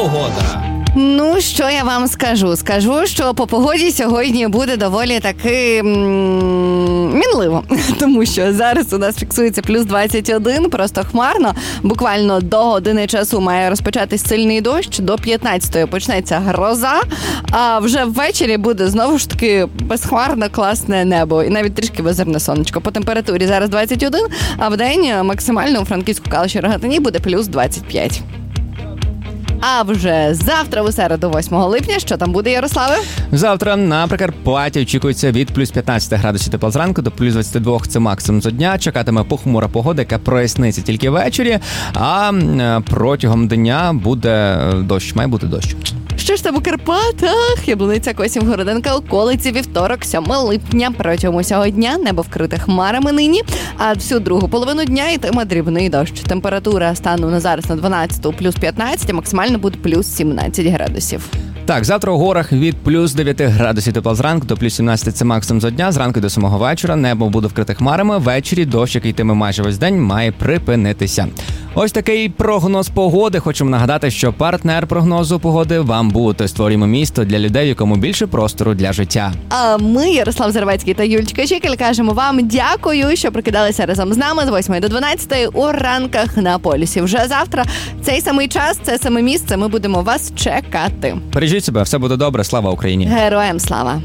Погода. Ну, що я вам скажу? Скажу, що по погоді сьогодні буде доволі таки мінливо. Тому що зараз у нас фіксується плюс 21, просто хмарно. Буквально до години часу має розпочатись сильний дощ, до 15-ї почнеться гроза, а вже ввечері буде знову ж таки безхмарне, класне небо. І навіть трішки визирне сонечко. По температурі зараз 21, а в день максимально у Франківську, Калуші, Рогатині буде плюс 25. А вже завтра, у середу, 8 липня, що там буде, Ярославе? Завтра на Прикарпатті очікується від плюс 15 градусів тепла зранку до плюс 22 – це максимум за дня. Чекатиме похмура погода, яка проясниться тільки ввечері, а протягом дня буде дощ, має бути дощ. Що ж там у Карпатах? Яблуниця, Косів, Городенка, околиці, вівторок, 7 липня. Протягом усього дня небо вкрите хмарами нині, а всю другу половину дня йтиме дрібний дощ. Температура стану на зараз на 12 плюс 15, а максимально буде плюс 17 градусів. Так, завтра у горах від плюс 9 градусів тепла зранку до плюс 17 – це максимум за дня. Зранку до 7 вечора небо буде вкрите хмарами. Ввечері дощ, який йтиме майже весь день, має припинитися. Ось такий прогноз погоди. Хочемо нагадати, що партнер прогнозу погоди вам буде. Створюємо місто для людей, в якому більше простору для життя. А ми, Ярослав Зарвецький та Юлічка Чікель, кажемо вам дякую, що прокидалися разом з нами з 8 до 12 у ранках на полюсі. Вже завтра цей самий час, це саме місце, ми будемо вас чекати. Бережіть себе, все буде добре, слава Україні! Героям слава!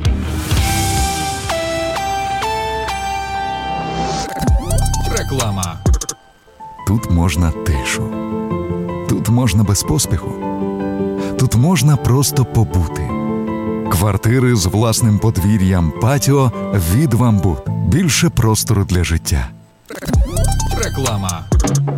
Реклама. Тут можна тишу. Тут можна без поспіху. Тут можна просто побути. Квартири з власним подвір'ям, патіо від «Вамбут». Більше простору для життя. Реклама.